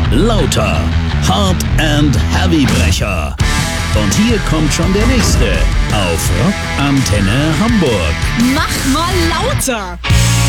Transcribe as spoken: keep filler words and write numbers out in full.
Lauter. Hard and Heavy Brecher. Und hier kommt schon der nächste auf Rock Antenne Hamburg. Mach mal lauter!